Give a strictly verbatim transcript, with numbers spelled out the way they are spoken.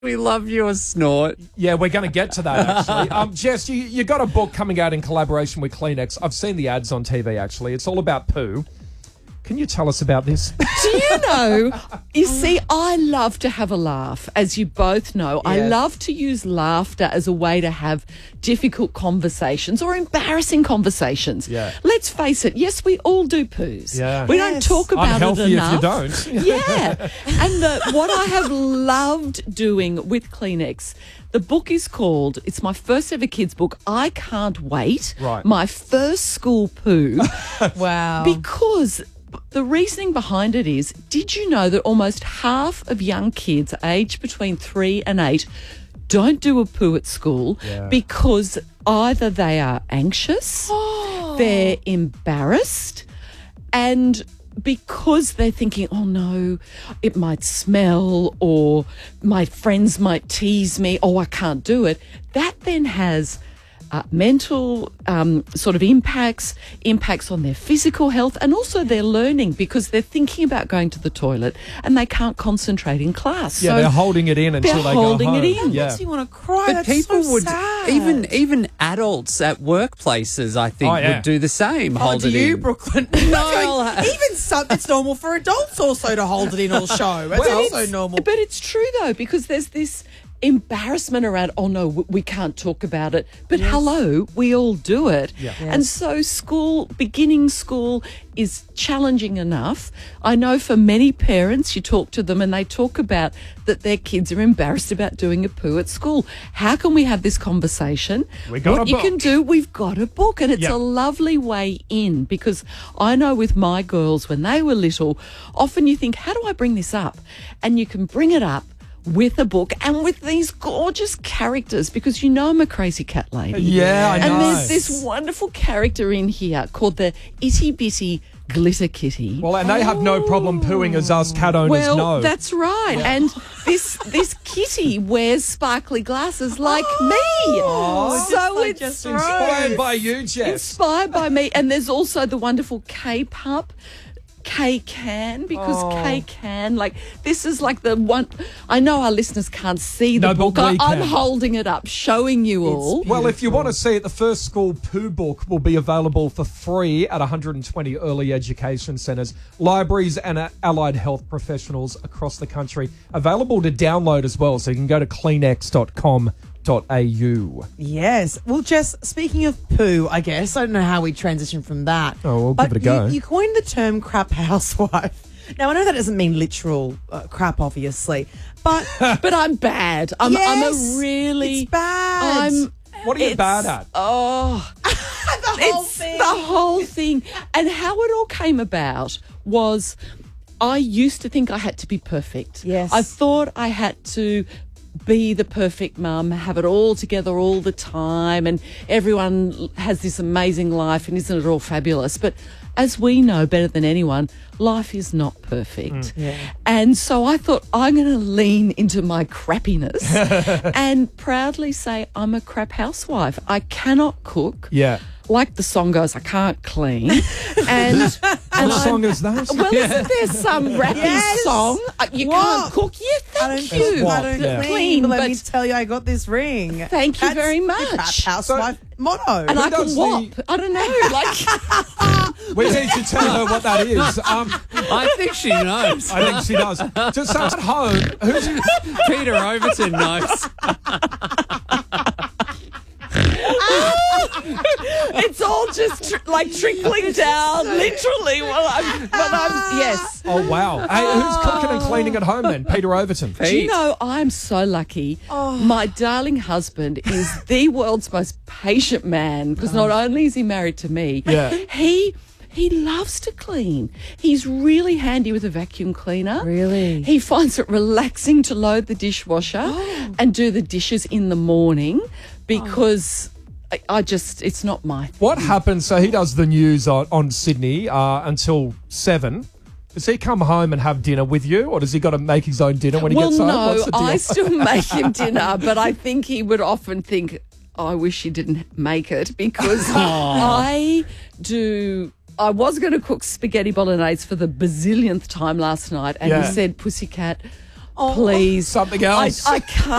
We love your snort. Yeah, we're going to get to that, actually. Um, Jess, you, you got a book coming out in collaboration with Kleenex. I've seen the ads on T V, actually. It's all about poo. Can you tell us about this? Do you know, you see, I love to have a laugh, as you both know. I Yes. love to use laughter as a way to have difficult conversations or embarrassing conversations. Yeah. Let's face it, yes, we all do poos. Yeah. We don't Yes. talk about Unhealthy it if enough. you don't. Yeah. And the, what I have loved doing with Kleenex, the book is called, it's my first ever kids book, I Can't Wait. Right. My first school poo. Wow. Because the reasoning behind it is, did you know that almost half of young kids aged between three and eight don't do a poo at school Yeah. because either they are anxious, they're embarrassed, and because they're thinking, oh no, it might smell, or my friends might tease me, oh, I can't do it. That then has uh, mental um, sort of impacts, impacts on their physical health, and also their learning, because they're thinking about going to the toilet and they can't concentrate in class. Yeah, so they're holding it in until they're they holding go home. it in. Yeah. Makes you want to cry. But That's people so would, sad. even even adults at workplaces, I think, Oh, yeah. would do the same. Oh, hold do it you, in. Brooklyn? No. Even some, it's normal for adults also to hold it in all show. It's Well, also normal. But it's true, though, because there's this embarrassment around, oh, no, w- we can't talk about it. But hello, we all do it. Yeah. And so school, beginning school is challenging enough. I know for many parents, you talk to them and they talk about that their kids are embarrassed about doing a poo at school. How can we have this conversation? We got what a you book. can do, we've got a book, and it's Yeah. a lovely way in, because I know with my girls when they were little, often you think, how do I bring this up? And you can bring it up with a book and with these gorgeous characters, because you know I'm a crazy cat lady. Yeah, I know. And there's this wonderful character in here called the Itty Bitty Glitter Kitty. Well, and they have no problem pooing as us cat owners Well, know. that's right. And this this kitty wears sparkly glasses like me. so like it's just Inspired by you, Jess. inspired by me. And there's also the wonderful K-Pup. K-Can, because Oh. K-Can, like, this is like the one, I know our listeners can't see the No, but book. I, we I'm can. holding it up, showing you all. Well, if you want to see it, the first school poo book will be available for free at one hundred twenty early education centres, libraries and uh, allied health professionals across the country. Available to download as well, so you can go to kleenex dot com dot a u. Yes. Well, Jess, speaking of poo, I guess, I don't know how we transition from that. Oh, we'll but give it a go. You, you coined the term crap housewife. Now, I know that doesn't mean literal uh, crap, obviously, but But I'm bad. I'm, I'm Yes, a really... it's bad. I'm... What are you it's- bad at? Oh... the whole it's thing. the whole thing. And how it all came about was I used to think I had to be perfect. Yes. I thought I had to be the perfect mum, have it all together all the time, and everyone has this amazing life, and isn't it all fabulous? But as we know better than anyone, life is not perfect. Yeah. And so I thought, I'm going to lean into my crappiness and proudly say I'm a crap housewife. I cannot cook. Yeah. Like the song goes, I can't clean. And, and What I'm- song is that? well, isn't there some rappy Yes. song? Uh, You What? can't cook. Yeah, I don't thank think you. I don't Yeah. clean, but let me but- tell you, I got this ring. Thank you That's very the much. crap housewife motto. And I does can whop. the- I don't know. Like, We need to tell her what that is. Um, I think she knows. I think she does. Just so at home, who's Peter Overton knows. it's all just tr- like trickling down, literally. Well, I'm, but I'm, yes. Oh, wow. Hey, who's cooking and cleaning at home then? Peter Overton. Do you know, I'm so lucky. My darling husband is the world's most patient man, because not only is he married to me, Yeah. he he loves to clean. He's really handy with a vacuum cleaner. Really? He finds it relaxing to load the dishwasher and do the dishes in the morning, because I, I just, it's not my thing. What happens? So he does the news on, on Sydney uh, until seven. Does he come home and have dinner with you, or does he got to make his own dinner when he Well, gets home? no, What's the deal? I still make him dinner, but I think he would often think, oh, I wish he didn't make it, because I do. I was going to cook spaghetti bolognese for the bazillionth time last night, and Yeah. he said, Pussycat, please. Something else. I, I can't.